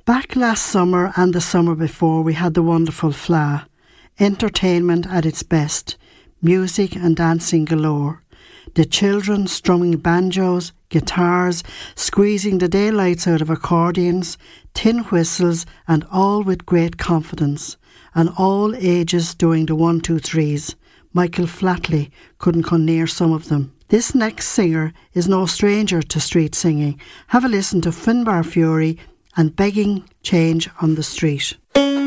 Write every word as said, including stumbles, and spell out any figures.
Back last summer and the summer before, we had the wonderful F L A, entertainment at its best, music and dancing galore. The children strumming banjos, guitars, squeezing the daylights out of accordions, tin whistles, and all with great confidence, and all ages doing the one, two, threes. Michael Flatley couldn't come near some of them. This next singer is no stranger to street singing. Have a listen to Finbar Fury and Begging Change on the Street.